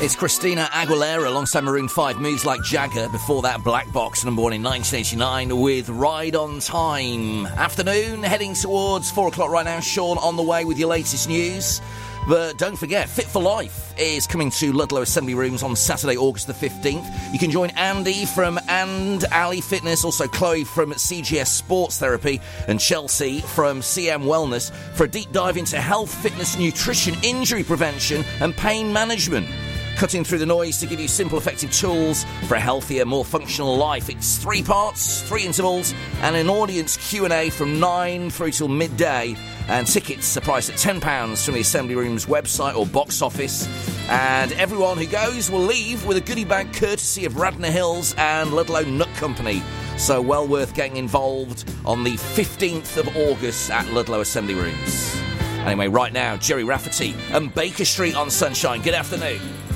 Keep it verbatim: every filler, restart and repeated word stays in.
It's Christina Aguilera alongside Maroon five, Moves Like Jagger. Before that, Black Box, number one in nineteen eighty-nine with Ride on Time. Afternoon, heading towards four o'clock right now. Sean on the way with your latest news. But don't forget, Fit for Life is coming to Ludlow Assembly Rooms on Saturday, August the fifteenth. You can join Andy from And Ali Fitness, also Chloe from C G S Sports Therapy, and Chelsea from C M Wellness for a deep dive into health, fitness, nutrition, injury prevention and pain management. Cutting through the noise to give you simple, effective tools for a healthier, more functional life. It's three parts, three intervals, and an audience Q and A from nine through till midday. And tickets are priced at ten pounds from the Assembly Rooms website or box office. And everyone who goes will leave with a goodie bag courtesy of Radnor Hills and Ludlow Nut Company. So well worth getting involved on the fifteenth of August at Ludlow Assembly Rooms. Anyway, right now, Jerry Rafferty and Baker Street on Sunshine. Good afternoon.